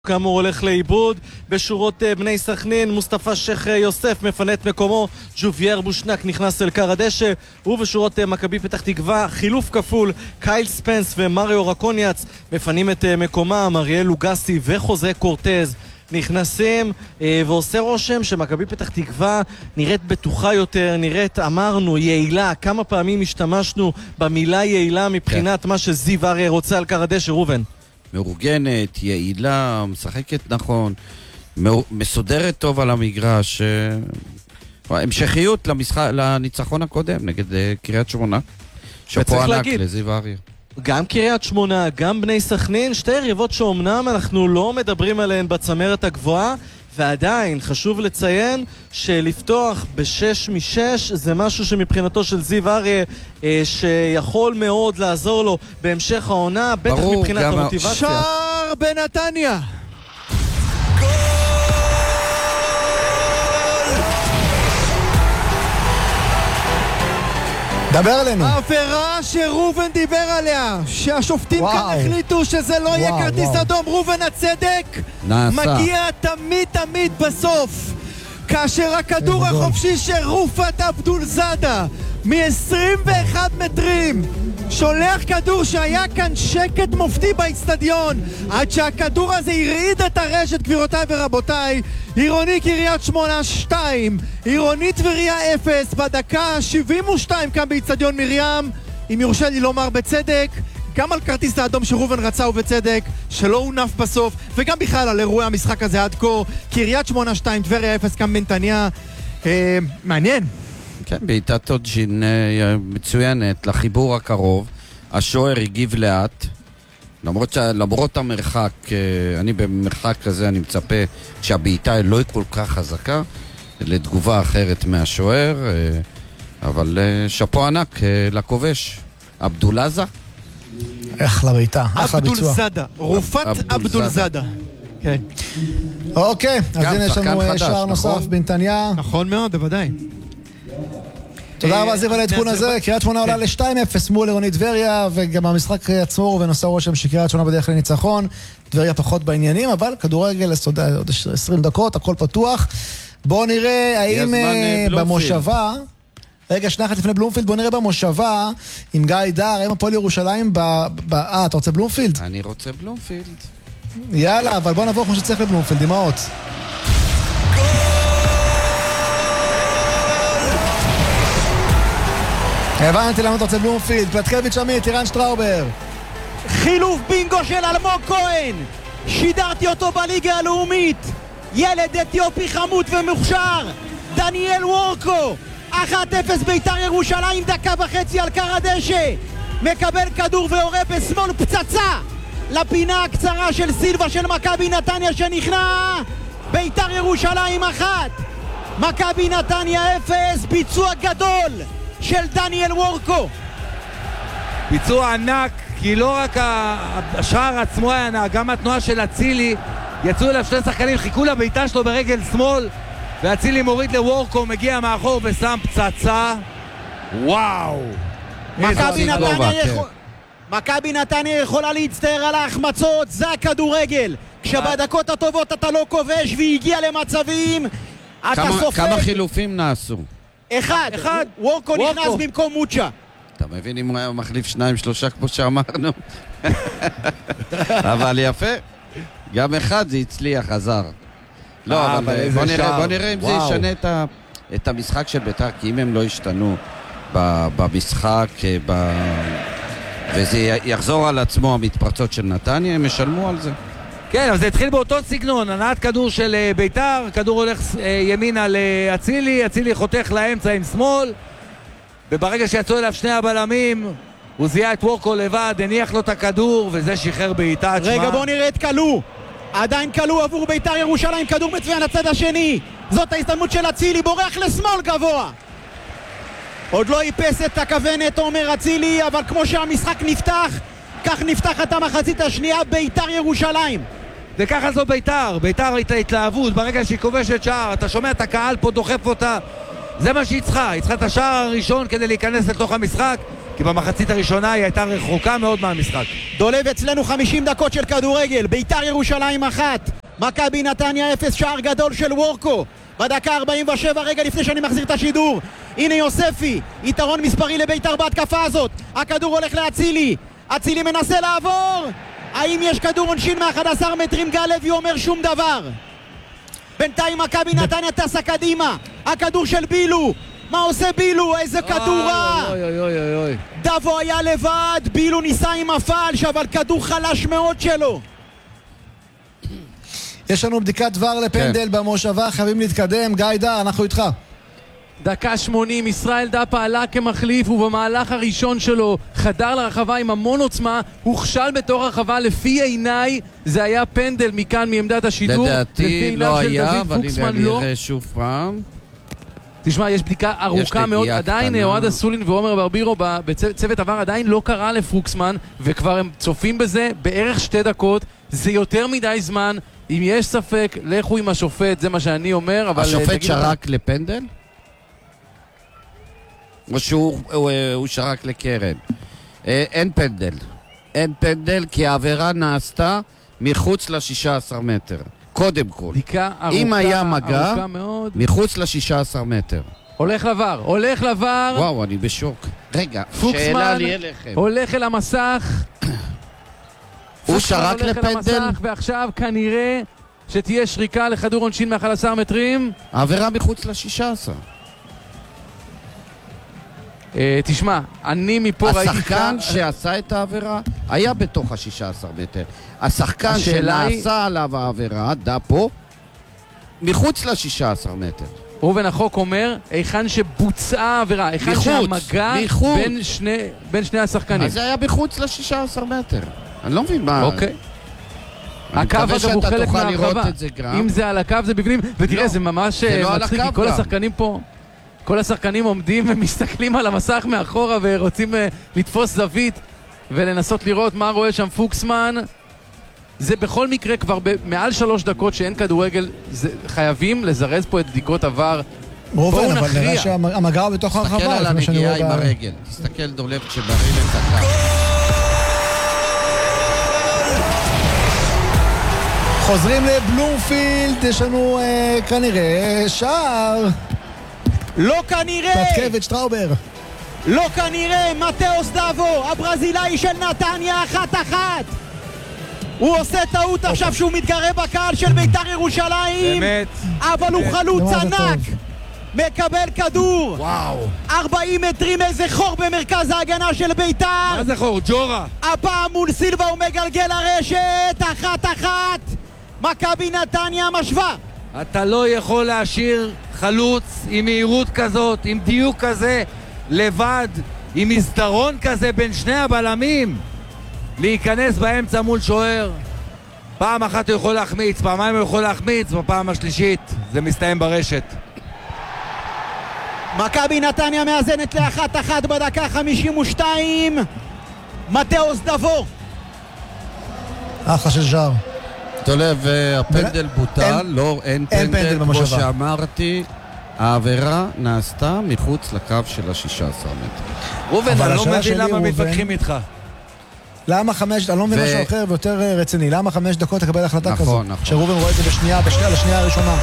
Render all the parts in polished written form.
כאמור הולך לאיבוד בשורות בני סכנין. מוסטפא שייח יוסף מפנה את מקומו, ג'ובייר בושנק נכנס אל קר הדשא, ובשורות מכבי פתח תקווה חילוף כפול, קייל ספנס ומריו רקוניאץ מפנים את מקומם, אריאל לוגסי וחוזה קורטז נכנסים, ועושה רושם שמכבי פתח תקווה נראית בטוחה יותר, נראית, אמרנו, יעילה. כמה פעמים השתמשנו במילה יעילה מבחינת מה שזיו אריה רוצה על קר הדשא, רובן? מאורגנת, יעילה, משחקת נכון, מסודרת טוב על המגרש, המשכיות לניצחון הקודם נגד קריית שמונה. שפה ענק לזיו אריה. גם קריית שמונה, גם בני סכנין, שתי יריבות שאומנם אנחנו לא מדברים עליהן בצמרת הגבוהה, ועדיין חשוב לציין שלפתוח ב6-6 זה משהו שמבחינתו של זיו אריה שיכול מאוד לעזור לו בהמשך העונה, בטח מבחינת המוטיבציה. שער בנתניה, דבר עלינו. עבירה שרובן דיבר עליה, שהשופטים כאן החליטו שזה לא יהיה כרטיס אדום. רובן, הצדק מגיע תמיד בסוף, כאשר הכדור החופשי של רופת אבדול זאדה מ-21 מטרים שולח כדור שהיה כאן שקט מופתי באצטדיון עד שהכדור הזה הרעיד את הרשת. גבירותיי ורבותיי, עירוני קריית שמונה 2, עירוני טבריה 0 בדקה 72 כאן באצטדיון מרים. אם יורשה לי לומר בצדק, גם על כרטיס האדום שרובן רצה ובצדק שלא הונף בסוף, וגם בכלל על אירועי המשחק הזה עד כה. קריית שמונה 2, טבריה 0 כאן בנתניה. מעניין. כן, בעיטת טודג'ין מצוינת לחיבור הקרוב. השוער הגיב לאט, למרות המרחק, אני במרחק כזה אני מצפה שהבעיטה לא היא כל כך חזקה לתגובה אחרת מהשוער, אבל שפו ענק לכובש אבדולזה. אחלה בעיטה, אחלה ביצוע. אבדול זאדה, רופת אבדול זאדה. כן. אוקיי, אז הנה יש לנו שער נוסף בנתניה. נכון מאוד, בוודאי. תודה רבה זיו על העדכון הזה. קריית שמונה עולה ל-2-0 מול עירוני טבריה, וגם המשחק עצמו ונושא רושם שקריית שמונה בדרך לניצחון. טבריה פחות בעניינים, אבל כדורגל עוד 20 דקות, הכל פתוח. בואו נראה האם במושבה, רגע, שנייה אחת לפני בלומפילד, בואו נראה במושבה עם גיא דר, האם הפועל ירושלים אתה רוצה בלומפילד? אני רוצה בלומפילד. יאללה, אבל בואו נעבור כמו שצריך לבלומפילד, דמעות. הבנתי למה אתה רוצה בלומפילד. פלטקביץ' עמית, אירן שטראובר. חילוף בינגו של אלמוג כהן, שידרתי אותו בליגה הלאומית. ילד אתיופי חמוד ומוכשר, דניאל וורקו. 1-0 בית"ר ירושלים, דקה וחצי על קר הדשא, מקבל כדור ועורה בשמאל פצצה לפינה הקצרה של סילבה של מכבי נתניה שנכנע. בית"ר ירושלים 1, מכבי נתניה 0. ביצוע גדול של דניאל וורקו, ביצוע ענק, כי לא רק השער עצמו היה ענק, גם התנועה של אצילי. יצאו אליו שני שחקנים, חיכו לביתה שלו ברגל שמאל, ואצילי מוריד לוורקו, מגיע מאחור ושם פצצה. וואו, מכבי נתניה יכולה להצטער על ההחמצות. זה הכדורגל, כשבדקות הטובות אתה לא כובש והגיע למצבים אתה סופר. כמה חילופים נעשו? אחד. וורקו נכנס במקום מוצ'ה. אתה מבין אם הוא היה מחליף 2-3 כמו שאמרנו. אבל יפה, גם אחד זה הצליח, עזר. לא, אבל בוא נראה אם זה ישנה את המשחק של בית"ר, כי אם הם לא ישתנו במשחק וזה יחזור על עצמו המתפרצות של נתניה, הם ישלמו על זה. כן, אבל זה התחיל באותו סגנון, הנעת כדור של בית"ר, כדור הולך ימינה לאצילי, אצילי חותך לאמצע עם שמאל, וברגע שיצאו אליו שני הבלמים הוא זיהה את וורקו לבד, הניח לו את הכדור, וזה שחרר בעיטה. רגע, בוא נראה את קלו, עדיין קלו עבור בית"ר ירושלים, כדור מצוין לצד השני, זאת ההסתלמות של אצילי, בורח לשמאל גבוה, עוד לא איפס את הכוונת עומר אצילי, אבל כמו שהמשחק נפתח, כך נפתחת המחצית השנייה. בית"ר ירושלים, וככה זו בית"ר את ההתלהבות, ברגע שהיא כובשת שער, אתה שומע את הקהל פה דוחף אותה, זה מה שהיא צריכה את השער הראשון כדי להיכנס לתוך המשחק, כי במחצית הראשונה היא הייתה רחוקה מאוד מהמשחק. דולב אצלנו 50 דקות של כדורגל, ביתר ירושלים 1, מכבי נתניה 0, שער גדול של וורקו בדקה 47, רגע לפני שאני מחזיר את השידור. הנה יוספי, יתרון מספרי לביתר בהתקפה הזאת, הכדור הולך לאצילי, אצילי מנסה לעבור, האם יש כדור עונשין מ-11 מטרים? גל לוי אומר שום דבר. בינתיים מכבי נתניה טסה קדימה, הכדור של בילו, מה עושה בילו? איזה כדור רע! דבו היה לבד, בילו ניסה עם הפלש, אבל כדור חלש מאוד שלו. יש לנו בדיקת דבר לפנדל במושבה, חייבים להתקדם. גיא דר, אנחנו איתך. דקה 80, ישראל דפה עלה כמחליף, ובמהלך הראשון שלו חדר לרחבה עם המון עוצמה, הוכשל בתור רחבה. לפי עיניי זה היה פנדל מכאן מעמדת השידור. לדעתי לא היה, אבל הנה אני אראה שוב פעם. תשמע, יש בדיקה ארוכה מאוד, עדיין אוהד אסולין ועומר ברבירו בצוות עבר עדיין לא קרה לפוקסמן, וכבר הם צופים בזה בערך 2 דקות, זה יותר מדי זמן. אם יש ספק, לכו עם השופט, זה מה שאני אומר, אבל... השופט שרק לפנדל? או שהוא שרק לקרן? אין פנדל. אין פנדל כי העבירה נעשתה מחוץ ל-16 מטר. קודם כל. אם היה מגע, מחוץ ל-16 מטר. הולך לבר, הולך לבר. וואו, אני בשוק. רגע, שאלה לי אליכם. הולך אל המסך. הוא שרק לפנדל? ועכשיו כנראה שתהיה שריקה לכדור עונשין מ-11 מטרים. העבירה מחוץ ל-16. תשמע, אני מפה ראיתי... השחקן שעשה את העבירה היה בתוך ה-16 מטר. השחקן שנעשה עליו העבירה, דפו, מחוץ ל-16 מטר. ראובן החוק אומר, היכן שבוצעה העבירה, היכן שהמגע בין שני השחקנים. אז זה היה מחוץ ל-16 מטר. אני לא מבין מה... אוקיי. הקו אגב הוא חלק מהרחבה. אם זה על הקו זה בפנים, ותראה זה ממש מצחיק, כי כל השחקנים פה... כל השחקנים עומדים ומסתכלים על המסך מאחורה ורוצים לתפוס זווית ולנסות לראות מה רואה שם פוקסמן. זה בכל מקרה כבר מעל 3 דקות שאין כדורגל, חייבים לזרז פה את בדיקות עבר. ראובן, אבל נראה שהמגע בתוך הרחבה. תסתכל על הנגיעה עם הרגל, תסתכל דולב כשבריא לצקה. חוזרים לבלומפילד, יש לנו כנראה שער. לא כנראה! פטקביץ' טראובר. לא כנראה! מתאוס דאבו, הברזילאי של נתניה 1-1. הוא עושה טעות עכשיו שהוא מתגרה בקהל של ביתר ירושלים. באמת. אבל הוא חלוץ ענק. מקבל כדור. וואו. 40 מטרים, איזה חור במרכז ההגנה של ביתר. מה זה חור? ג'ורה. הפעם מול סילבה הוא מגלגל לרשת. 1-1. מכבי נתניה משווה. אתה לא יכול להשאיר חלוץ עם מהירות כזאת, עם דיוק כזה, לבד, עם מסדרון כזה בין שני הבלמים, להיכנס באמצע מול שוער. פעם אחת הוא יכול להחמיץ, פעמיים הוא יכול להחמיץ, בפעם השלישית זה מסתיים ברשת. מכבי נתניה מאזנת ל-1-1 בדקה 52. מתאוס דאבו. אחלה של שער. דולב, הפנדל בוטל, לא, אין פנדל, כמו שאמרתי, העבירה נעשתה מחוץ לקו של ה-16 מטר. ראובן, אני לא מבין למה מתווכחים איתך. למה 5, אני לא מבין משהו אחר ויותר רציני, למה 5 דקות לקבל החלטה כזו? נכון, נכון. שרובן רואה את זה לשנייה הראשונה.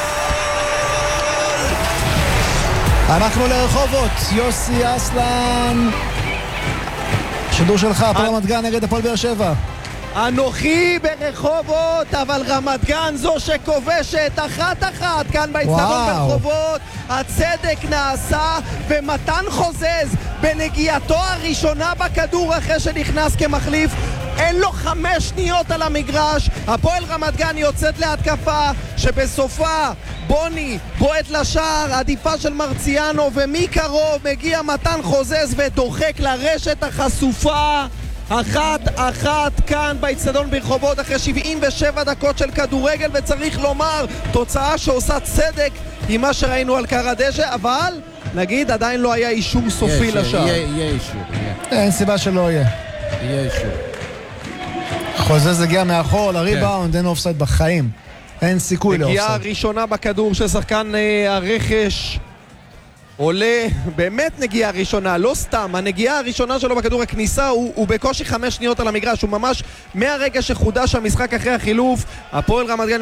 אנחנו לרחובות, יוסי אסלן, שידור שלך, הפועל רמת גן נגד הפועל באר שבע. אנוכי ברחובות, אבל רמת גן זו שכובשת 1-1 כאן באצטדיון ברחובות. הצדק נעשה ומתן חוזז בנגיעתו הראשונה בכדור אחרי שנכנס כמחליף, אין לו 5 שניות על המגרש. הפועל רמת גן יוצאת להתקפה שבסופה בוני בועט לשער, עדיפה של מרציאנו, ומקרוב מגיע מתן חוזז ודוחק לרשת החשופה. 1-1 כאן באצטדיון ברחובות אחרי 77 דקות של כדורגל, וצריך לומר, תוצאה שעושה צדק עם מה שראינו על קר הדשא, אבל נגיד עדיין לא היה אישור סופי לשער. יהיה אישור. אין סיבה שלא יהיה. יהיה אישור. חוזז הגיע מאחור לריבאונד, אין אופסייד בחיים. אין סיכוי לאופסייד. הגיעה הראשונה בכדור של שחקן הרכש עולה באמת נגיעה ראשונה, לא סתם, הנגיעה הראשונה שלו בכדור הכניסה הוא בקושי 5 שניות על המגרש, הוא ממש מהרגע שחודש המשחק אחרי החילוף, הפועל רמת גן